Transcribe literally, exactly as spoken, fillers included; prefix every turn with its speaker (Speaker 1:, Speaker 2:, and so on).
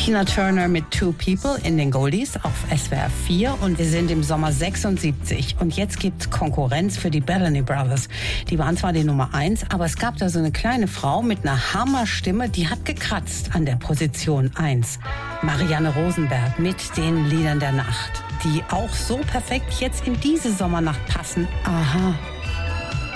Speaker 1: Tina Turner mit Two People in den Goldies auf S W R vier und wir sind im Sommer sechsundsiebzig und jetzt gibt's Konkurrenz für die Bellamy Brothers. Die waren zwar die Nummer eins, aber es gab da so eine kleine Frau mit einer Hammerstimme, die hat gekratzt an der Position eins. Marianne Rosenberg mit den Liedern der Nacht, die auch so perfekt jetzt in diese Sommernacht passen. Aha.